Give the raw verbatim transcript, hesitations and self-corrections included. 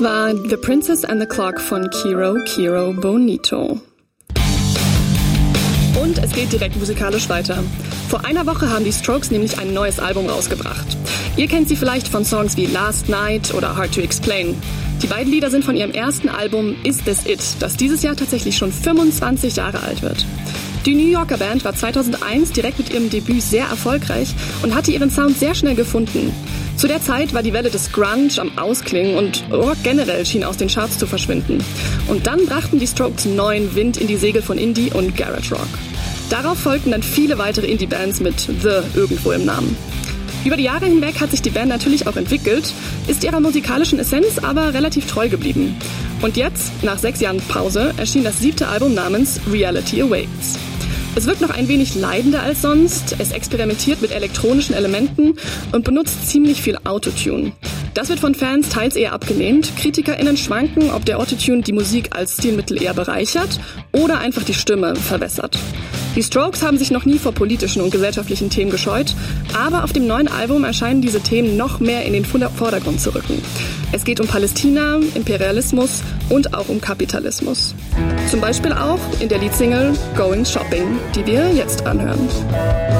war The Princess and the Clock von Kiro Kiro Bonito. Und es geht direkt musikalisch weiter. Vor einer Woche haben die Strokes nämlich ein neues Album rausgebracht. Ihr kennt sie vielleicht von Songs wie Last Night oder Hard to Explain. Die beiden Lieder sind von ihrem ersten Album Is This It, das dieses Jahr tatsächlich schon fünfundzwanzig Jahre alt wird. Die New Yorker Band war zweitausendeins direkt mit ihrem Debüt sehr erfolgreich und hatte ihren Sound sehr schnell gefunden. Zu der Zeit war die Welle des Grunge am Ausklingen und Rock generell schien aus den Charts zu verschwinden. Und dann brachten die Strokes neuen Wind in die Segel von Indie und Garage Rock. Darauf folgten dann viele weitere Indie-Bands mit The irgendwo im Namen. Über die Jahre hinweg hat sich die Band natürlich auch entwickelt, ist ihrer musikalischen Essenz aber relativ treu geblieben. Und jetzt, nach sechs Jahren Pause, erschien das siebte Album namens Reality Awaits. Es wirkt noch ein wenig leidender als sonst, es experimentiert mit elektronischen Elementen und benutzt ziemlich viel Autotune. Das wird von Fans teils eher abgelehnt. KritikerInnen schwanken, ob der Autotune die Musik als Stilmittel eher bereichert oder einfach die Stimme verwässert. Die Strokes haben sich noch nie vor politischen und gesellschaftlichen Themen gescheut, aber auf dem neuen Album erscheinen diese Themen noch mehr in den Vordergrund zu rücken. Es geht um Palästina, Imperialismus und auch um Kapitalismus. Zum Beispiel auch in der Leadsingle Going Shopping, die wir jetzt anhören.